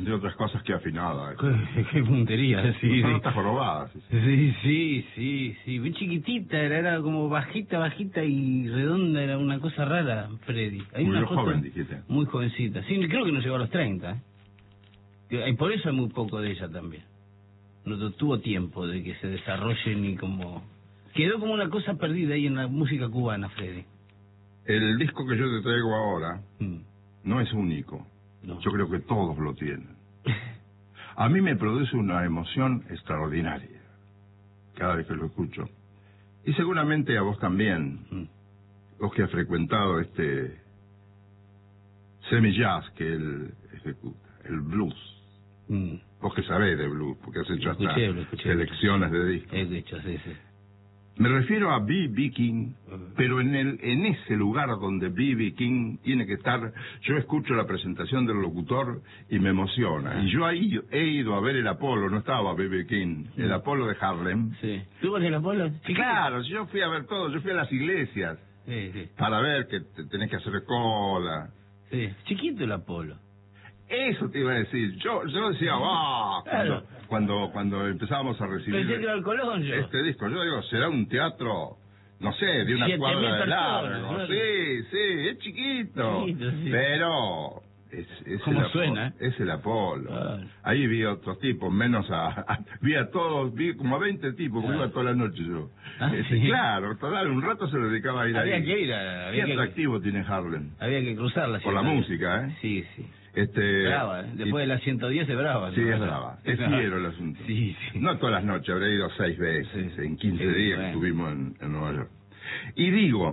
entre otras cosas, que afinada. Qué puntería, sí. Son notas jorobadas. Sí. Bien chiquitita, era como bajita y redonda, era una cosa rara, Freddy. Muy joven, dijiste. Muy jovencita. Sí, creo que no llegó a los 30. Y por eso hay muy poco de ella también. No tuvo tiempo de que se desarrolle ni como... Quedó como una cosa perdida ahí en la música cubana, Freddy. El disco que yo te traigo ahora no es único. No. Yo creo que todos lo tienen. A mí me produce una emoción extraordinaria cada vez que lo escucho. Y seguramente a vos también, vos que has frecuentado este semi-jazz que él ejecuta, el blues. Vos que sabés de blues, porque has hecho hasta selecciones de discos. He hecho, sí. Me refiero a B.B. King, pero en ese lugar donde B.B. King tiene que estar, yo escucho la presentación del locutor y me emociona. Y yo ahí he ido a ver el Apolo, no estaba B.B. King, el Apolo de Harlem. Sí. ¿Tú vas al Apolo? Claro, yo fui a ver todo, yo fui a las iglesias para ver que tenés que hacer cola. Sí, chiquito el Apolo. Eso te iba a decir. Yo decía, claro. cuando empezábamos a recibir Pensé que era el Colón, este disco, yo digo, será un teatro, no sé, de una cuadra de largo. Claro. Sí, es chiquito. Sí. Pero es ¿cómo suena? Es el Apolo. Claro. Ahí vi otros tipos, vi a todos, vi como a 20 tipos, porque iba toda la noche yo. Sí. Claro, total, un rato se lo dedicaba a ir ahí. Había que ir Qué atractivo tiene Harlem. Había que cruzarla. Por la música, ¿eh? Sí. Brava, después de las 110 es brava. Sí, es brava. Es fiero el asunto. Sí. No todas las noches, habré ido 6 veces en 15 días que estuvimos en Nueva York. Y digo,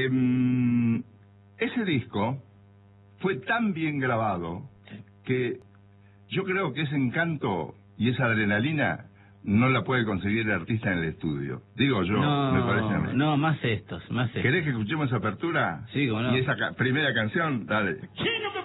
ese disco fue tan bien grabado que yo creo que ese encanto y esa adrenalina no la puede conseguir el artista en el estudio. Digo yo, me parece a mí. No, más estos. ¿Querés que escuchemos esa apertura? Sí, cómo no. Y esa primera canción, dale.